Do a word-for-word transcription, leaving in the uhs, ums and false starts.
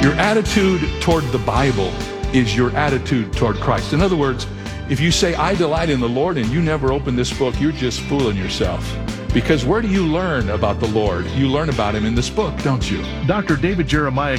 Your attitude toward the Bible is your attitude toward Christ. In other words, if you say, I delight in the Lord, and you never open this book, you're just fooling yourself. Because where do you learn about the Lord? You learn about him in this book, don't you? Doctor David Jeremiah